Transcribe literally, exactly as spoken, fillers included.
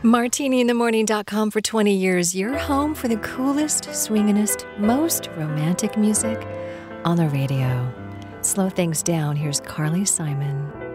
martini in the morning dot com for twenty years, your home for the coolest, swinginest, most romantic music on the radio. Slow things down, here's Carly Simon.